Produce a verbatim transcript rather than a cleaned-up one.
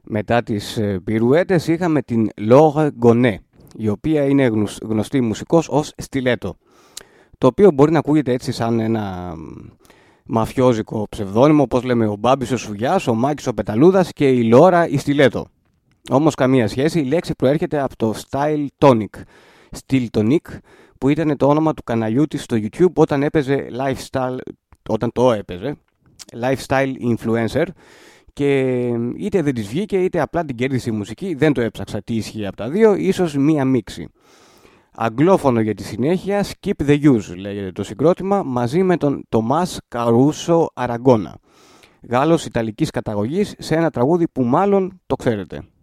Μετά τις πυρουέτες είχαμε την Laure Gonnet, η οποία είναι γνωστή μουσικός ως Στιλέτο, το οποίο μπορεί να ακούγεται έτσι σαν ένα μαφιόζικο ψευδόνυμο, όπως λέμε ο Μπάμπης ο Σουγιάς, ο Μάκης ο Πεταλούδας και η Λόρα η Στιλέτο. Όμως καμία σχέση, η λέξη προέρχεται από το Style Tonic, Style Tonic, που ήταν το όνομα του καναλιού της στο YouTube όταν έπαιζε lifestyle, όταν το έπαιζε, lifestyle influencer, και είτε δεν της βγήκε είτε απλά την κέρδισε η μουσική, δεν το έψαξα τι ισχύει από τα δύο, ίσως μία μίξη. Αγγλόφωνο για τη συνέχεια, Skip the Use λέγεται το συγκρότημα, μαζί με τον Τομάς Καρούσο Αραγκώνα, Γάλλος Ιταλικής καταγωγής, σε ένα τραγούδι που μάλλον το ξέρετε.